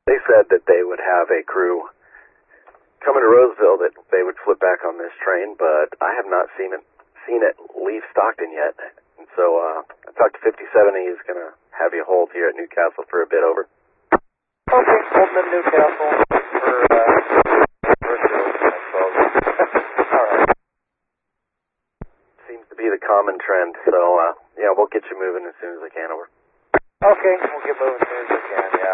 They said that they would have a crew coming to Roseville that they would flip back on this train, but I have not seen it leave Stockton yet. And so I talked to 5070. He's going to have you hold here at Newcastle for a bit. Over. Okay, holding at Newcastle for all right. Seems to be the common trend, so yeah, we'll get you moving as soon as we can. Over. Okay, we'll get moving as soon as we can, yeah.